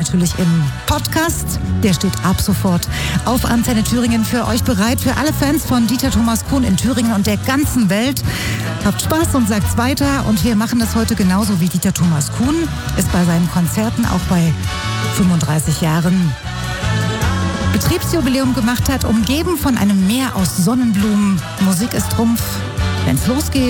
natürlich im Podcast. Der steht ab sofort auf Antenne Thüringen für euch bereit. Für alle Fans von Dieter Thomas Kuhn in Thüringen und der ganzen Welt. Habt Spaß und sagt's weiter. Und wir machen das heute genauso wie Dieter Thomas Kuhn es bei seinen Konzerten auch bei 35 Jahren Betriebsjubiläum gemacht hat, umgeben von einem Meer aus Sonnenblumen. Musik ist Trumpf. Wenn's losgeht.